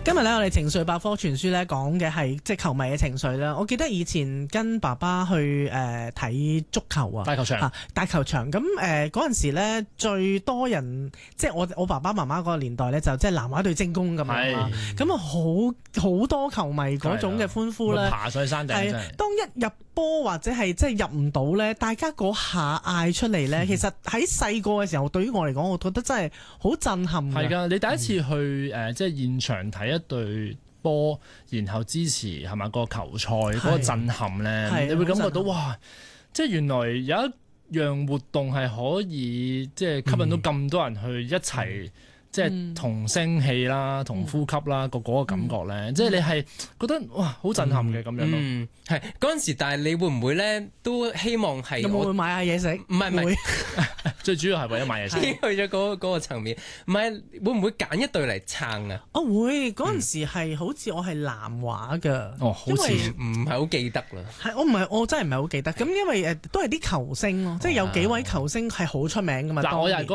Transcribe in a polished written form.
今日咧，我哋情緒百科全書咧講嘅係即係球迷嘅情緒啦。我記得以前跟爸爸去睇足球啊，大球場咁嗰陣時咧，最多人即係我爸爸媽媽嗰個年代咧，就即係南華隊精工咁樣啦。咁啊好多球迷嗰種嘅歡呼咧， 爬上去山頂。係當一入波或者係即係入唔到咧，大家嗰下嗌出嚟咧，其實喺細個嘅時候，對於我嚟講，我覺得真係好震撼。 係㗎，你第一次去即係現場睇一隊波，然後支持係咪個球賽嗰個震撼咧，你會感覺到哇！即係原來有一樣活動係可以即係吸引到咁多人去一齊。即係同聲氣啦，同呼吸啦，嗰個感覺咧，即係你係覺得哇，好震撼嘅咁樣咯。 係嗰陣時，但係你會唔會咧都希望係有冇會買下嘢食？ 唔係， 最主要係為咗買嘢食。 去咗嗰個層面，唔係會唔會揀一隊嚟撐啊？ 我會嗰陣時係好似我係南華㗎， 好似唔係好記得啦。 係我真係唔係好記得。咁因為都係啲球星咯，即係有幾位球星係好出名㗎嘛。 嗱，我又係